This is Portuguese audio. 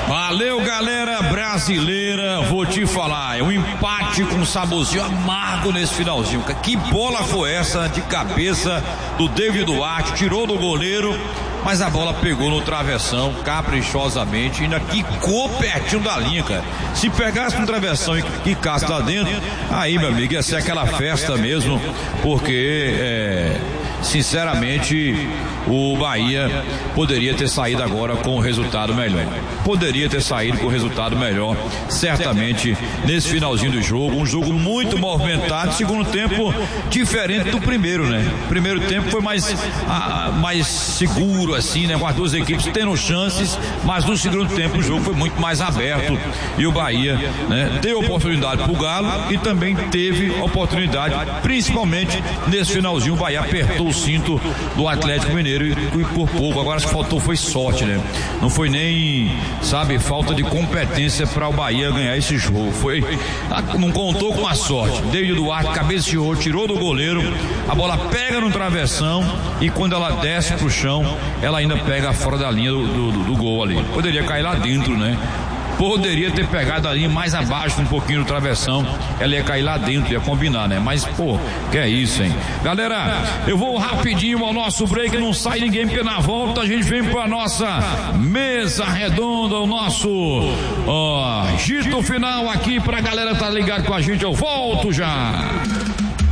Valeu, galera brasileira, vou te falar, é um empate com um saborzinho amargo nesse finalzinho. Que bola foi essa de cabeça do David Duarte, tirou do goleiro, mas a bola pegou no travessão caprichosamente, ainda quicou pertinho da linha, cara. Se pegasse no travessão e quicasse lá dentro, aí, meu amigo, ia ser aquela festa mesmo, porque sinceramente o Bahia poderia ter saído agora com um resultado melhor. Poderia ter saído com um resultado melhor, certamente, nesse finalzinho do jogo. Um jogo muito movimentado, segundo tempo diferente do primeiro, né? O primeiro tempo foi mais seguro, assim, né? Com as duas equipes tendo chances, mas no segundo tempo o jogo foi muito mais aberto e o Bahia, né, deu oportunidade pro Galo e também teve oportunidade, principalmente nesse finalzinho. O Bahia apertou o cinto do Atlético Mineiro e por pouco. Agora, que faltou foi sorte, né? Não foi nem, sabe, falta de competência para o Bahia ganhar esse jogo. Não contou com a sorte. David Duarte cabeceou, tirou do goleiro, a bola pega no travessão e quando ela desce pro chão, ela ainda pega fora da linha do gol ali. Poderia cair lá dentro, né? Poderia ter pegado a linha mais abaixo, um pouquinho no travessão, ela ia cair lá dentro, ia combinar, né? Mas, pô, que é isso, hein? Galera, eu vou rapidinho ao nosso break, não sai ninguém, porque na volta a gente vem pra nossa mesa redonda, o nosso gito final aqui pra galera tá ligado com a gente. Eu volto já.